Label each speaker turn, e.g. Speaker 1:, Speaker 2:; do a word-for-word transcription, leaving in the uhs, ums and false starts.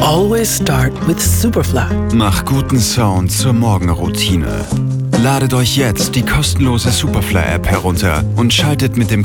Speaker 1: always start with Superfly.
Speaker 2: Mach guten Sound zur Morgenroutine. Ladet euch jetzt die kostenlose Superfly-App herunter und schaltet mit dem